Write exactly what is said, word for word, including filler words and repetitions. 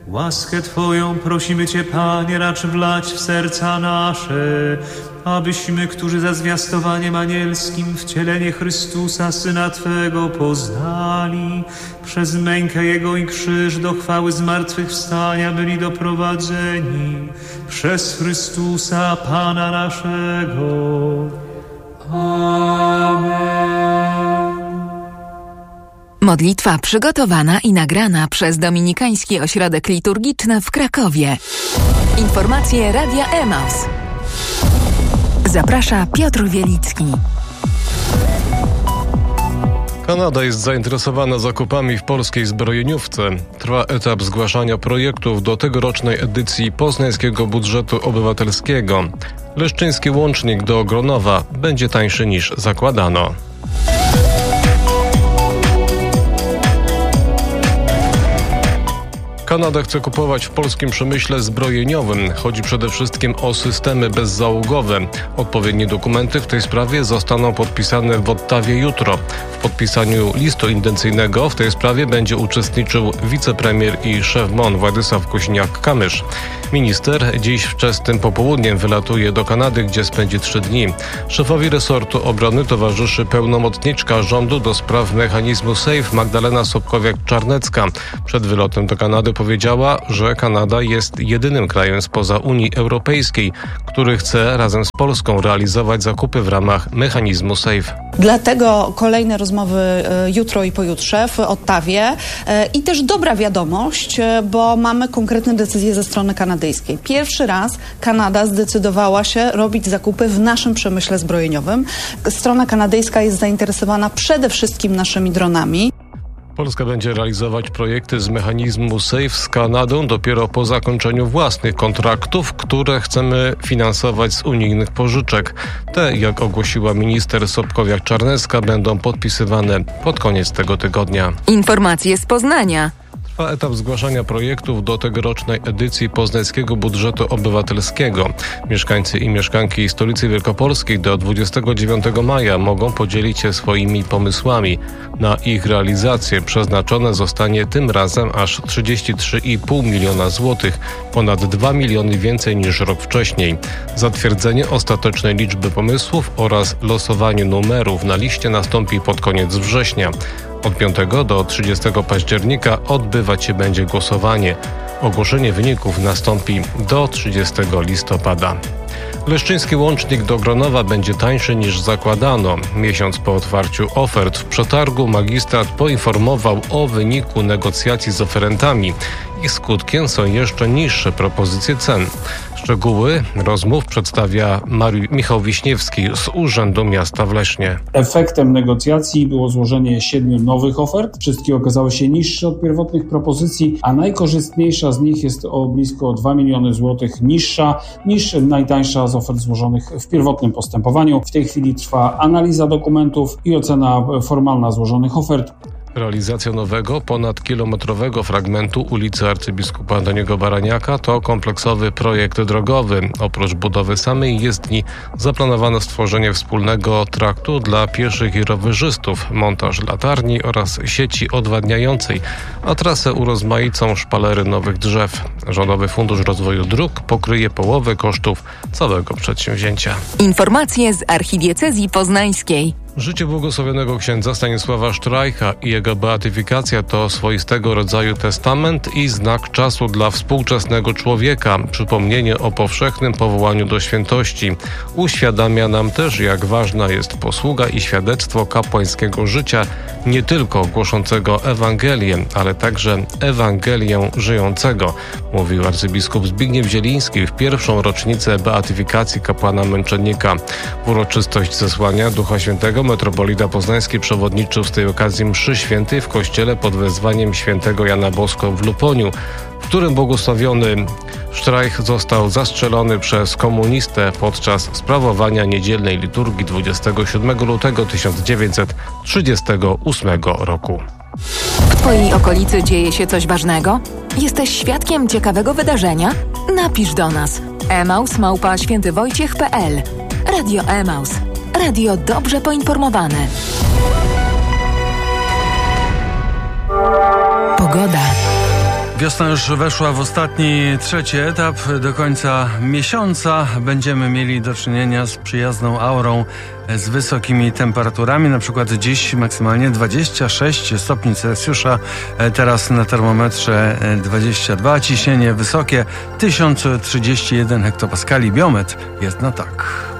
Łaskę Twoją prosimy Cię, Panie, racz wlać w serca nasze, abyśmy, którzy za zwiastowaniem anielskim wcielenie Chrystusa, Syna Twego, poznali, przez mękę Jego i krzyż do chwały zmartwychwstania byli doprowadzeni, przez Chrystusa, Pana naszego. Amen. Modlitwa przygotowana i nagrana przez Dominikański Ośrodek Liturgiczny w Krakowie. Informacje Radia Emaus. Zaprasza Piotr Wielicki. Kanada jest zainteresowana zakupami w polskiej zbrojeniówce. Trwa etap zgłaszania projektów do tegorocznej edycji poznańskiego budżetu obywatelskiego. Leszczyński łącznik do Gronowa będzie tańszy niż zakładano. Kanada chce kupować w polskim przemyśle zbrojeniowym. Chodzi przede wszystkim o systemy bezzałogowe. Odpowiednie dokumenty w tej sprawie zostaną podpisane w Ottawie jutro. W podpisaniu listu intencyjnego w tej sprawie będzie uczestniczył wicepremier i szef M O N Władysław Kosiniak-Kamysz. Minister dziś wczesnym popołudniem wylatuje do Kanady, gdzie spędzi trzy dni. Szefowi resortu obrony towarzyszy pełnomocniczka rządu do spraw mechanizmu SAFE Magdalena Sobkowiak-Czarnecka. Przed wylotem do Kanady powiedziała, że Kanada jest jedynym krajem spoza Unii Europejskiej, który chce razem z Polską realizować zakupy w ramach mechanizmu SAFE. Dlatego kolejne rozmowy jutro i pojutrze w Ottawie i też dobra wiadomość, bo mamy konkretne decyzje ze strony kanadyjskiej. Pierwszy raz Kanada zdecydowała się robić zakupy w naszym przemyśle zbrojeniowym. Strona kanadyjska jest zainteresowana przede wszystkim naszymi dronami. Polska będzie realizować projekty z mechanizmu SAFE z Kanadą dopiero po zakończeniu własnych kontraktów, które chcemy finansować z unijnych pożyczek. Te, jak ogłosiła minister Sobkowiak-Czarnecka, będą podpisywane pod koniec tego tygodnia. Informacje z Poznania. Trwa etap zgłaszania projektów do tegorocznej edycji poznańskiego budżetu obywatelskiego. Mieszkańcy i mieszkanki stolicy wielkopolskiej do dwudziestego dziewiątego maja mogą podzielić się swoimi pomysłami. Na ich realizację przeznaczone zostanie tym razem aż trzydzieści trzy i pół miliona złotych, ponad dwa miliony więcej niż rok wcześniej. Zatwierdzenie ostatecznej liczby pomysłów oraz losowanie numerów na liście nastąpi pod koniec września. Od piątego do trzydziestego października odbywać się będzie głosowanie. Ogłoszenie wyników nastąpi do trzydziestego listopada. Leszczyński łącznik do Gronowa będzie tańszy niż zakładano. Miesiąc po otwarciu ofert w przetargu magistrat poinformował o wyniku negocjacji z oferentami. Ich skutkiem są jeszcze niższe propozycje cen. Szczegóły rozmów przedstawia Mariusz Michał Wiśniewski z Urzędu Miasta w Lesznie. Efektem negocjacji było złożenie siedmiu nowych ofert. Wszystkie okazały się niższe od pierwotnych propozycji, a najkorzystniejsza z nich jest o blisko dwa miliony złotych niższa niż najtańsza z ofert złożonych w pierwotnym postępowaniu. W tej chwili trwa analiza dokumentów i ocena formalna złożonych ofert. Realizacja nowego, ponadkilometrowego fragmentu ulicy Arcybiskupa Antoniego Baraniaka to kompleksowy projekt drogowy. Oprócz budowy samej jezdni zaplanowano stworzenie wspólnego traktu dla pieszych i rowerzystów, montaż latarni oraz sieci odwadniającej, a trasę urozmaicą szpalery nowych drzew. Rządowy Fundusz Rozwoju Dróg pokryje połowę kosztów całego przedsięwzięcia. Informacje z archidiecezji poznańskiej. Życie błogosławionego księdza Stanisława Sztrajcha i jego beatyfikacja to swoistego rodzaju testament i znak czasu dla współczesnego człowieka, przypomnienie o powszechnym powołaniu do świętości. Uświadamia nam też, jak ważna jest posługa i świadectwo kapłańskiego życia, nie tylko głoszącego Ewangelię, ale także Ewangelię żyjącego, mówił arcybiskup Zbigniew Zieliński w pierwszą rocznicę beatyfikacji kapłana męczennika. W uroczystość zesłania Ducha Świętego metropolita poznański przewodniczył z tej okazji mszy świętej w kościele pod wezwaniem świętego Jana Bosko w Luponiu, w którym błogosławiony Sztrajch został zastrzelony przez komunistę podczas sprawowania niedzielnej liturgii dwudziestego siódmego lutego tysiąc dziewięćset trzydziestego ósmego roku. W Twojej okolicy dzieje się coś ważnego? Jesteś świadkiem ciekawego wydarzenia? Napisz do nas. emaus małpa świętywojciech kropka pe el. Radio Emaus. Radio dobrze poinformowane. Pogoda. Wiosna już weszła w ostatni, trzeci etap. Do końca miesiąca będziemy mieli do czynienia z przyjazną aurą, z wysokimi temperaturami. Na przykład dziś maksymalnie dwadzieścia sześć stopni Celsjusza, teraz na termometrze dwadzieścia dwa. Ciśnienie wysokie, tysiąc trzydzieści jeden hektopaskali. Biometr jest na tak.